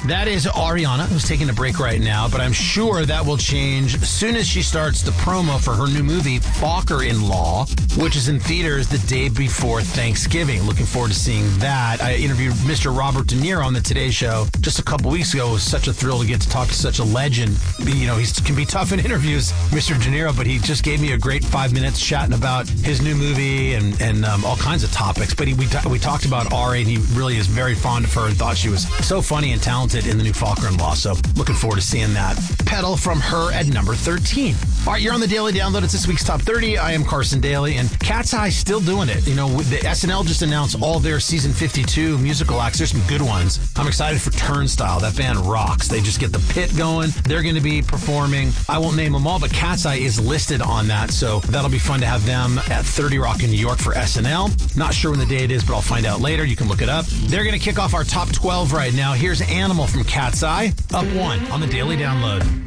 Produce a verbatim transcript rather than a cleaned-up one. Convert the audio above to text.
That is Ariana, who's taking a break right now, but I'm sure that will change as soon as she starts the promo for her new movie, Focker-in-Law, which is in theaters the day before Thanksgiving. Looking forward to seeing that. I interviewed Mister Robert De Niro on the Today Show just a couple weeks ago. It was such a thrill to get to talk to such a legend. You know, he can be tough in interviews, Mister De Niro, but he just gave me a great five minutes chatting about his new movie and, and um, all kinds of topics. But he, we, we talked about Ari, and he really is very fond of her and thought she was so funny and talented in the new Focker-in-Law. So looking forward to seeing that. Pedal from her at number thirteen. All right, you're on the Daily Download. It's this week's Top thirty. I am Carson Daly, and Cat's Eye still doing it. You know, the S N L just announced all their season fifty-two musical acts. There's some good ones. I'm excited for Turnstile. That band rocks. They just get the pit going. They're going to be performing. I won't name them all, but Cat's Eye is listed on that, so that'll be fun to have them at thirty Rock in New York for S N L. Not sure when the date is, but I'll find out later. You can look it up. They're going to kick off our top twelve right now. Here's Animal from Cat's Eye, up one on the Daily Download.